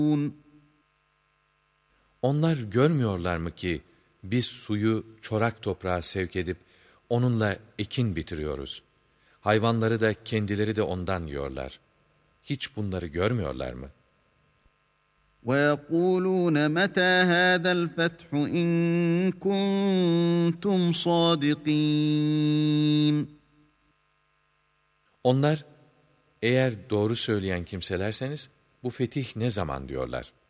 Onlar görmüyorlar mı ki biz suyu çorak toprağa sevk edip onunla ekin bitiriyoruz. Hayvanları da kendileri de ondan yiyorlar. Hiç bunları görmüyorlar mı? وَيَقُولُونَ مَتَى هَذَا الْفَتْحُ إِن كُنتُمْ صَادِقِينَ. Onlar, eğer doğru söyleyen kimselerseniz, bu fetih ne zaman diyorlar.